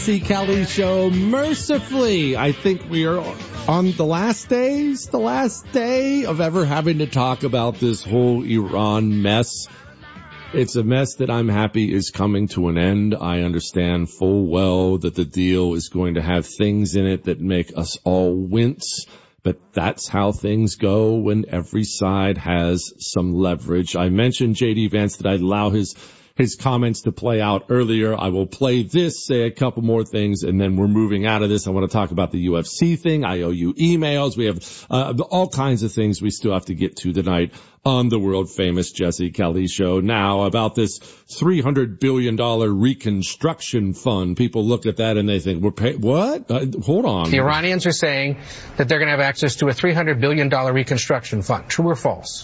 Jesse Kelly Show. Mercifully, I think we are on the last day of ever having to talk about this whole Iran mess. It's a mess that I'm happy is coming to an end. I understand full well that the deal is going to have things in it that make us all wince. But that's how things go when every side has some leverage. I mentioned J.D. Vance that I'd allow his comments to play out earlier. I will play this, say a couple more things, and then we're moving out of this. I want to talk about the UFC thing. I owe you emails. We have all kinds of things we still have to get to tonight on the world-famous Jesse Kelly Show. Now, about this $300 billion reconstruction fund. People look at that and they think, what? Hold on. The Iranians are saying that they're going to have access to a $300 billion reconstruction fund. True or false?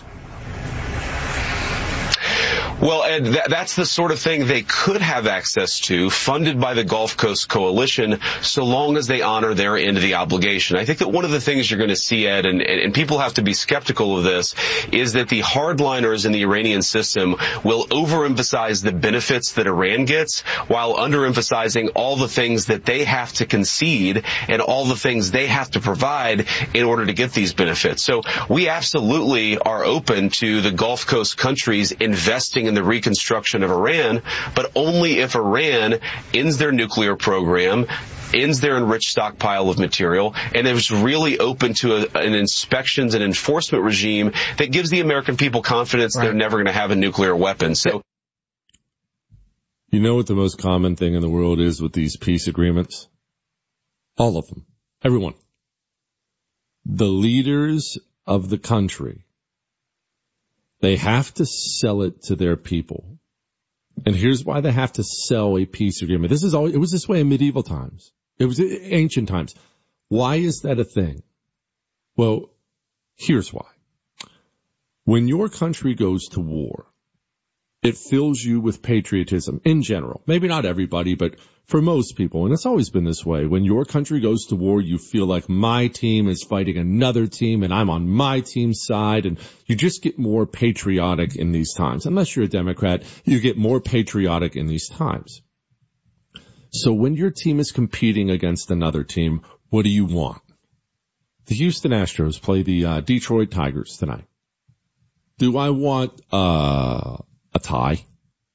Well, Ed, that's the sort of thing they could have access to, funded by the Gulf Coast Coalition, so long as they honor their end of the obligation. I think that one of the things you're going to see, Ed, and people have to be skeptical of this, is that the hardliners in the Iranian system will overemphasize the benefits that Iran gets while underemphasizing all the things that they have to concede and all the things they have to provide in order to get these benefits. So we absolutely are open to the Gulf Coast countries investing in the reconstruction of Iran, but only if Iran ends their nuclear program, ends their enriched stockpile of material, and is really open to an inspections and enforcement regime that gives the American people confidence they're never going to have a nuclear weapon. So, you know what the most common thing in the world is with these peace agreements? All of them. Everyone. The leaders of the country, they have to sell it to their people. And here's why they have to sell a peace agreement. It was this way in medieval times. It was ancient times. Why is that a thing? Well, here's why. When your country goes to war, it fills you with patriotism in general. Maybe not everybody, but for most people, and it's always been this way. When your country goes to war, you feel like my team is fighting another team and I'm on my team's side, and you just get more patriotic in these times. Unless you're a Democrat, you get more patriotic in these times. So when your team is competing against another team, what do you want? The Houston Astros play the Detroit Tigers tonight. Do I want a tie?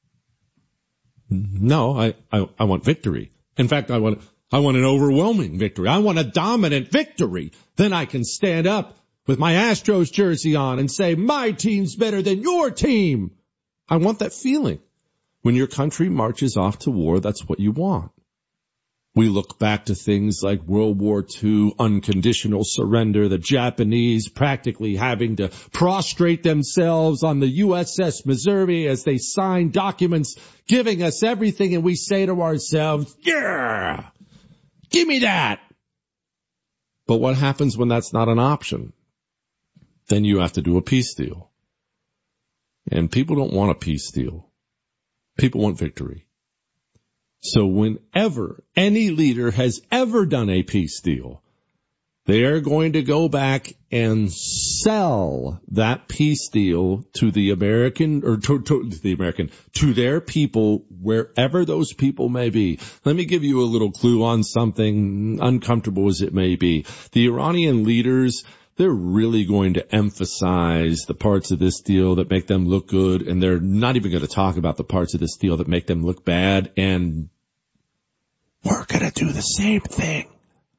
No, I want victory. In fact, I want an overwhelming victory. I want a dominant victory. Then I can stand up with my Astros jersey on and say, my team's better than your team. I want that feeling. When your country marches off to war, that's what you want. We look back to things like World War II, unconditional surrender, the Japanese practically having to prostrate themselves on the USS Missouri as they signed documents giving us everything, and we say to ourselves, yeah, give me that. But what happens when that's not an option? Then you have to do a peace deal. And people don't want a peace deal. People want victory. So whenever any leader has ever done a peace deal, they are going to go back and sell that peace deal to the American, or to their people, wherever those people may be. Let me give you a little clue on something, uncomfortable as it may be. The Iranian leaders, they're really going to emphasize the parts of this deal that make them look good, and they're not even going to talk about the parts of this deal that make them look bad, and we're going to do the same thing.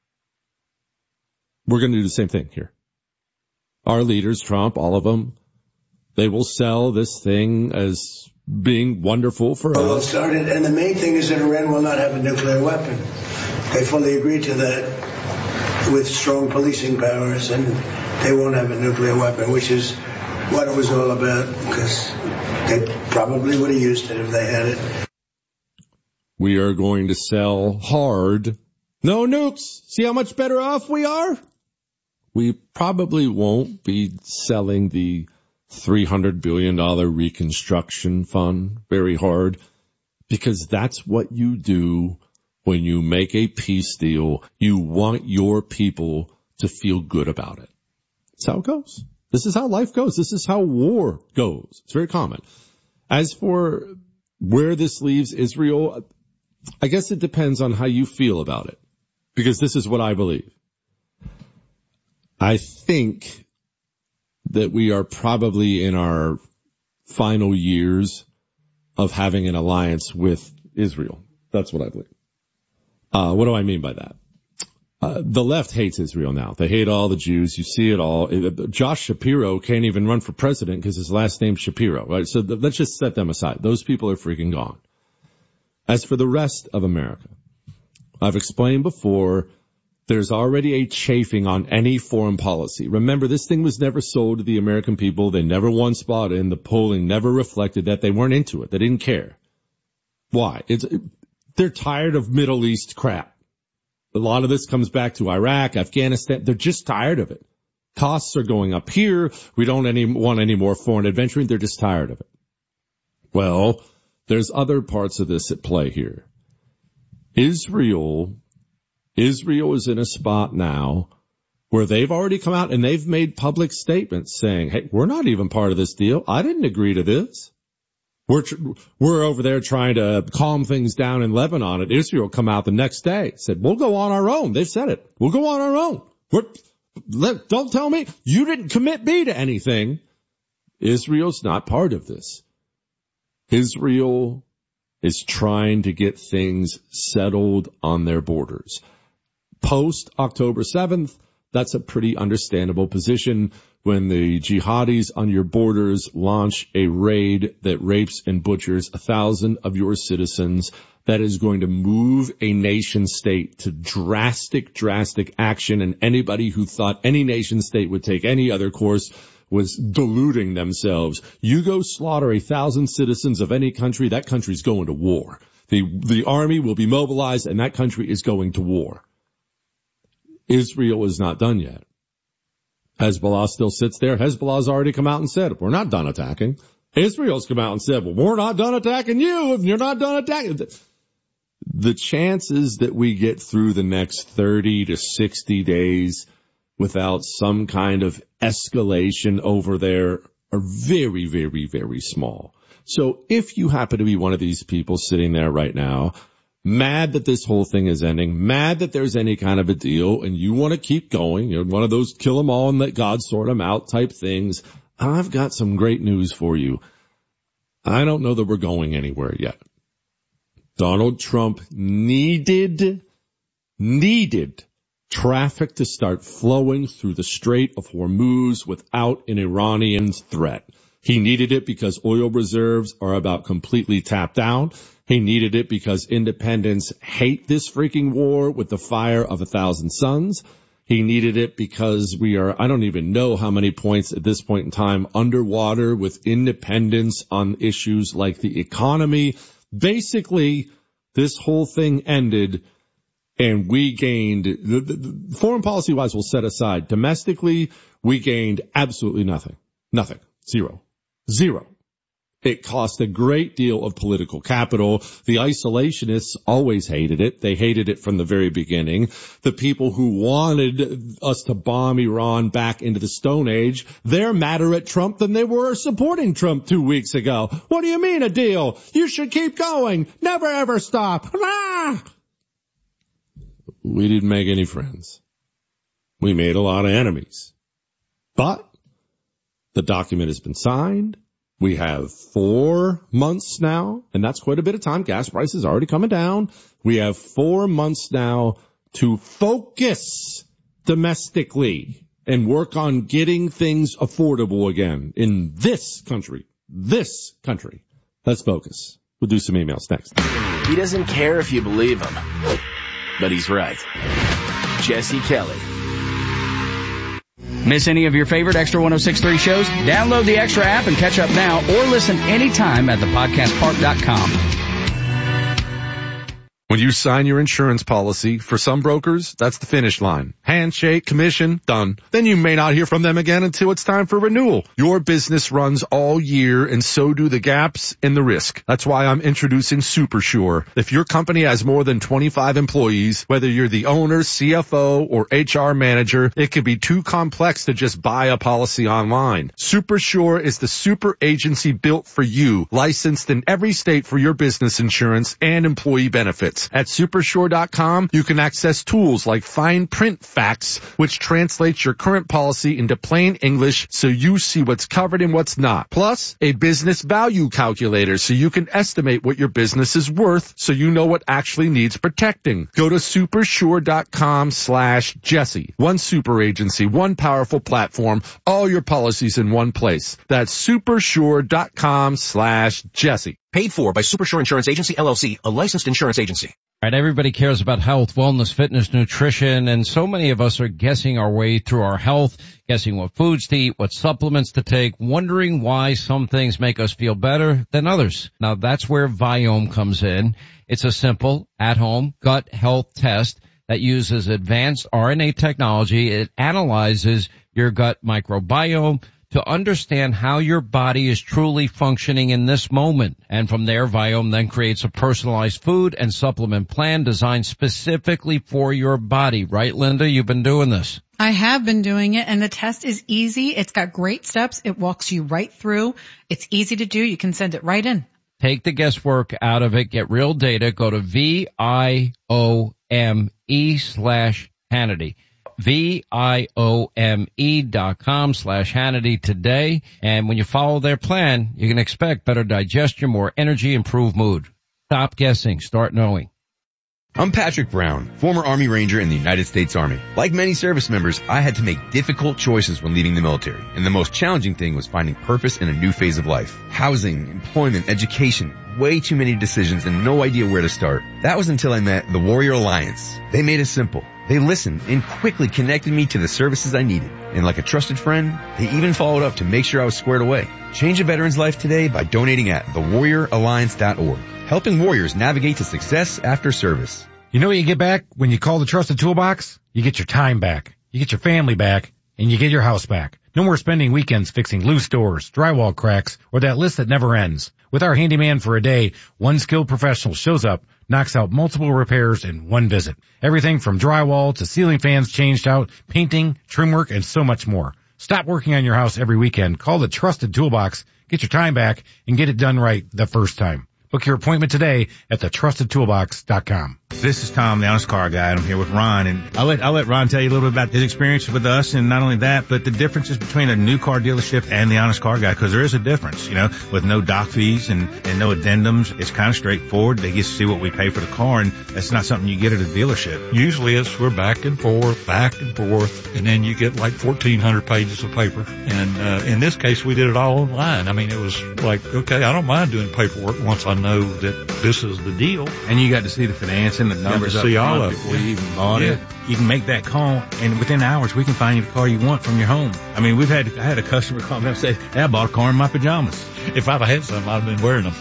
We're going to do the same thing here. Our leaders, Trump, all of them, they will sell this thing as being wonderful for us. Started, and the main thing is that Iran will not have a nuclear weapon. They fully agreed to that, with strong policing powers, and they won't have a nuclear weapon, which is what it was all about, because they probably would have used it if they had it. We are going to sell hard. No nukes. See how much better off we are? We probably won't be selling the $300 billion reconstruction fund very hard, because that's what you do when you make a peace deal. You want your people to feel good about it. That's how it goes. This is how life goes. This is how war goes. It's very common. As for where this leaves Israel, I guess it depends on how you feel about it, because this is what I believe. I think that we are probably in our final years of having an alliance with Israel. That's what I believe. What do I mean by that? The left hates Israel now. They hate all the Jews. You see it all. Josh Shapiro can't even run for president because his last name's Shapiro, right? So let's just set them aside. Those people are freaking gone. As for the rest of America, I've explained before, there's already a chafing on any foreign policy. Remember, this thing was never sold to the American people. They never once bought in. The polling never reflected that. They weren't into it. They didn't care. Why? They're tired of Middle East crap. A lot of this comes back to Iraq, Afghanistan. They're just tired of it. Costs are going up here. We don't want any more foreign adventuring. They're just tired of it. Well, there's other parts of this at play here. Israel is in a spot now where they've already come out and they've made public statements saying, hey, we're not even part of this deal. I didn't agree to this. We're over there trying to calm things down in Lebanon, and Israel come out the next day, said, we'll go on our own. They've said it. We'll go on our own. Don't tell me you didn't commit me to anything. Israel's not part of this. Israel is trying to get things settled on their borders. Post October 7th, that's a pretty understandable position. When the jihadis on your borders launch a raid that rapes and butchers 1,000 of your citizens, that is going to move a nation state to drastic action, and anybody who thought any nation state would take any other course was deluding themselves. You go slaughter 1,000 citizens of any country, that country's going to war. The army will be mobilized, and that country is going to war. Israel is not done yet. Hezbollah still sits there. Hezbollah's already come out and said, we're not done attacking. Israel's come out and said, well, we're not done attacking you if you're not done attacking. The chances that we get through the next 30 to 60 days without some kind of escalation over there are very, very, very small. So if you happen to be one of these people sitting there right now, mad that this whole thing is ending, mad that there's any kind of a deal, and you want to keep going, you're one of those kill them all and let God sort them out type things, I've got some great news for you. I don't know that we're going anywhere yet. Donald Trump needed traffic to start flowing through the Strait of Hormuz without an Iranian threat. He needed it because oil reserves are about completely tapped out. He needed it because independents hate this freaking war with the fire of 1,000 suns. He needed it because we are, I don't even know how many points at this point in time, underwater with independents on issues like the economy. Basically, this whole thing ended and we gained, the foreign policy wise we'll set aside. Domestically, we gained absolutely nothing. Nothing. Zero. It cost a great deal of political capital. The isolationists always hated it. They hated it from the very beginning. The people who wanted us to bomb Iran back into the Stone Age, they're madder at Trump than they were supporting Trump 2 weeks ago. What do you mean a deal? You should keep going. Never ever stop. Ah! We didn't make any friends. We made a lot of enemies. But the document has been signed. We have 4 months now, and that's quite a bit of time. Gas prices are already coming down. We have 4 months now to focus domestically and work on getting things affordable again in this country. This country. Let's focus. We'll do some emails next. He doesn't care if you believe him, but he's right. Jesse Kelly. Miss any of your favorite Extra 106.3 shows? Download the Extra app and catch up now, or listen anytime at thepodcastpark.com. When you sign your insurance policy, for some brokers, that's the finish line. Handshake, commission, done. Then you may not hear from them again until it's time for renewal. Your business runs all year, and so do the gaps and the risk. That's why I'm introducing SuperSure. If your company has more than 25 employees, whether you're the owner, CFO, or HR manager, it could be too complex to just buy a policy online. SuperSure is the super agency built for you, licensed in every state for your business insurance and employee benefits. At Supersure.com, you can access tools like Fine Print Facts, which translates your current policy into plain English so you see what's covered and what's not. Plus, a business value calculator so you can estimate what your business is worth so you know what actually needs protecting. Go to Supersure.com/Jesse. One super agency, one powerful platform, all your policies in one place. That's Supersure.com/Jesse. Paid for by Supersure Insurance Agency, LLC, a licensed insurance agency. All right, everybody cares about health, wellness, fitness, nutrition, and so many of us are guessing our way through our health, guessing what foods to eat, what supplements to take, wondering why some things make us feel better than others. Now, that's where Viome comes in. It's a simple, at-home gut health test that uses advanced RNA technology. It analyzes your gut microbiome to understand how your body is truly functioning in this moment. And from there, Viome then creates a personalized food and supplement plan designed specifically for your body. Right, Linda? You've been doing this. I have been doing it, and the test is easy. It's got great steps. It walks you right through. It's easy to do. You can send it right in. Take the guesswork out of it. Get real data. Go to VIOME/Hannity. VIOME.com/Hannity today. And when you follow their plan, you can expect better digestion, more energy, improved mood. Stop guessing. Start knowing. I'm Patrick Brown, former Army Ranger in the United States Army. Like many service members, I had to make difficult choices when leaving the military. And the most challenging thing was finding purpose in a new phase of life. Housing, employment, education, way too many decisions and no idea where to start. That was until I met the Warrior Alliance. They made it simple. They listened and quickly connected me to the services I needed. And like a trusted friend, they even followed up to make sure I was squared away. Change a veteran's life today by donating at thewarrioralliance.org. Helping warriors navigate to success after service. You know what you get back when you call the Trusted Toolbox? You get your time back, you get your family back, and you get your house back. No more spending weekends fixing loose doors, drywall cracks, or that list that never ends. With our handyman for a day, one skilled professional shows up, knocks out multiple repairs in one visit. Everything from drywall to ceiling fans changed out, painting, trim work, and so much more. Stop working on your house every weekend. Call the Trusted Toolbox, get your time back, and get it done right the first time. Book your appointment today at thetrustedtoolbox.com. This is Tom, the Honest Car Guy, and I'm here with Ron, and I'll let Ron tell you a little bit about his experience with us, and not only that, but the differences between a new car dealership and the Honest Car Guy, because there is a difference, you know, with no doc fees and no addendums. It's kind of straightforward. They get to see what we pay for the car, and that's not something you get at a dealership. Usually we're back and forth, and then you get like 1,400 pages of paper. And in this case, we did it all online. I mean, it was like, okay, I don't mind doing paperwork once I know that this is the deal. And you got to see the financing, the numbers up front before you even bought it. You can make that call, and within hours, we can find you the car you want from your home. I mean, I had a customer call me up and say, hey, I bought a car in my pajamas. If I'd had some, I'd have been wearing them.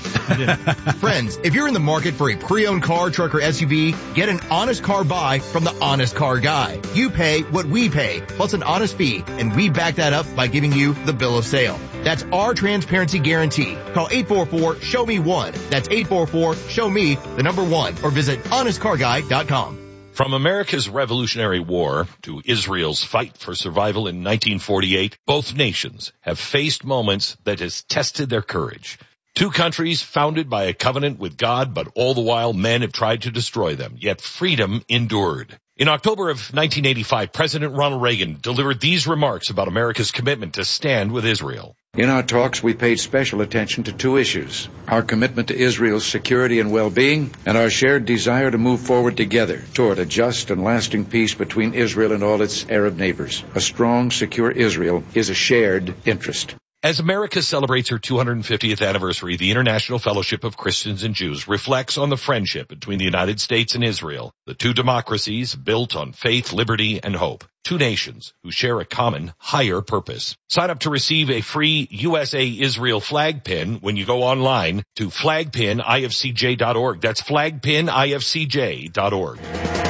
Friends, if you're in the market for a pre-owned car, truck, or SUV, get an honest car buy from the Honest Car Guy. You pay what we pay, plus an honest fee, and we back that up by giving you the bill of sale. That's our transparency guarantee. Call 844-SHOW-ME-1. That's 844-SHOW-ME, the number 1, or visit honestcarguy.com. From America's Revolutionary War to Israel's fight for survival in 1948, both nations have faced moments that has tested their courage. Two countries founded by a covenant with God, but all the while men have tried to destroy them, yet freedom endured. In October of 1985, President Ronald Reagan delivered these remarks about America's commitment to stand with Israel. In our talks, we paid special attention to two issues: our commitment to Israel's security and well-being, and our shared desire to move forward together toward a just and lasting peace between Israel and all its Arab neighbors. A strong, secure Israel is a shared interest. As America celebrates her 250th anniversary, the International Fellowship of Christians and Jews reflects on the friendship between the United States and Israel, the two democracies built on faith, liberty, and hope. Two nations who share a common, higher purpose. Sign up to receive a free USA-Israel flag pin when you go online to flagpinifcj.org. That's flagpinifcj.org.